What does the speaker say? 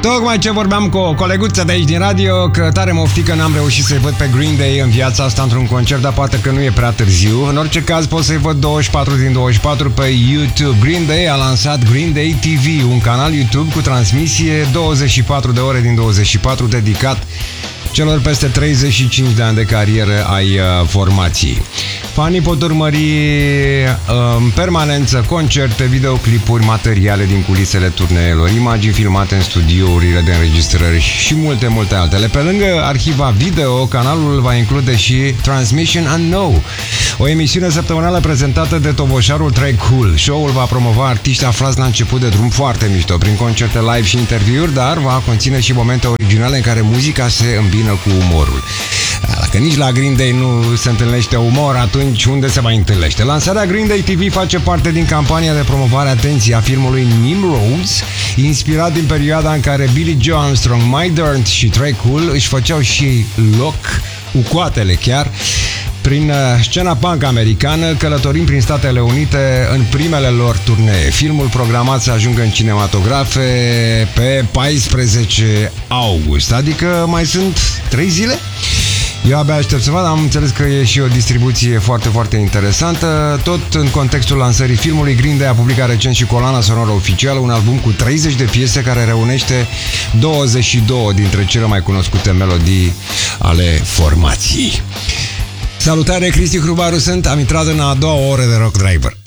Tocmai ce vorbeam cu o coleguță de aici din radio, că tare mă oftică n-am reușit să-i văd pe Green Day în viața asta într-un concert, dar poate că nu e prea târziu. În orice caz pot să-i văd 24 din 24 pe YouTube. Green Day a lansat Green Day TV, un canal YouTube cu transmisie 24 de ore din 24 dedicat celor peste 35 de ani de carieră ai formației. Fanii pot urmări în permanență concerte, videoclipuri, materiale din culisele turneelor, imagini filmate în studiourile de înregistrări și multe, multe altele. Pe lângă arhiva video, canalul va include și Transmission Unknown, o emisiune săptămânală prezentată de toboșarul Trey Cool. Show-ul va promova artiști aflați la început de drum foarte mișto, prin concerte live și interviuri, dar va conține și momente originale în care muzica se îmbină cu umorul. Dacă nici la Green Day nu se întâlnește umor, atunci unde se mai întâlnește? Lansarea Green Day TV face parte din campania de promovare, atenție, a filmului Nimrods, inspirat din perioada în care Billy Joe Armstrong, Mike Dirnt și Trey Cool își făceau și loc, ucoatele chiar, prin scena punk americană, călătorind prin Statele Unite în primele lor turnee. Filmul programat să ajungă în cinematografe pe 14 august, adică mai sunt 3 zile? Eu abia aștept să văd, am înțeles că e și o distribuție foarte, foarte interesantă. Tot în contextul lansării filmului, Green Day a publicat recent și coloana sonoră oficială, un album cu 30 de piese care reunește 22 dintre cele mai cunoscute melodii ale formației. Salutare, Cristi Hrubaru sunt, am intrat în a doua oră de Rock Driver.